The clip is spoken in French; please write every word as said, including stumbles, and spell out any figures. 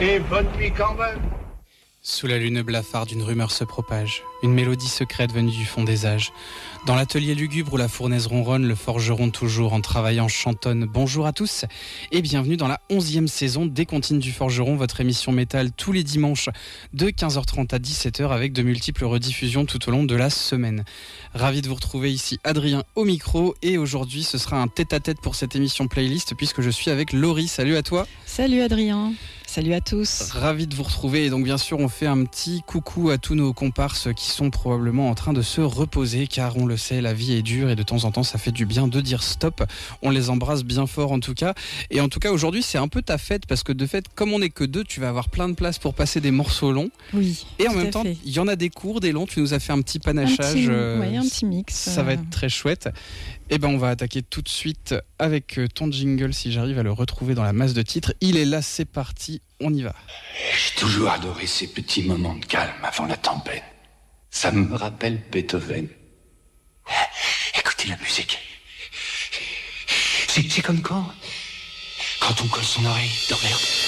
Et bonne nuit quand même. Sous la lune blafarde, une rumeur se propage, une mélodie secrète venue du fond des âges. Dans l'atelier lugubre où la fournaise ronronne, le forgeron toujours en travaillant chantonne. Bonjour à tous et bienvenue dans la onzième saison des Comptines du Forgeron, votre émission métal tous les dimanches de quinze heures trente à dix-sept heures avec de multiples rediffusions tout au long de la semaine. Ravi de vous retrouver ici, Adrien au micro, et aujourd'hui ce sera un tête-à-tête pour cette émission playlist puisque je suis avec Laurie. Salut à toi. Salut Adrien. Salut à tous. Ravi de vous retrouver, et donc bien sûr on fait un petit coucou à tous nos comparses qui sont probablement en train de se reposer, car on le sait, la vie est dure et de temps en temps ça fait du bien de dire stop. On les embrasse bien fort en tout cas, et en tout cas aujourd'hui c'est un peu ta fête, parce que de fait comme on n'est que deux, tu vas avoir plein de place pour passer des morceaux longs. Oui. Et en même temps il y en a des courts, des longs, tu nous as fait un petit panachage. Un petit, euh, ouais, un petit mix. Ça va être très chouette. Et ben on va attaquer tout de suite avec ton jingle, si j'arrive à le retrouver dans la masse de titres. Il est là, c'est parti, on y va. J'ai toujours adoré ces petits moments de calme avant la tempête. Ça me rappelle Beethoven. Écoutez la musique. C'est, c'est comme quand Quand on colle son oreille dans l'herbe.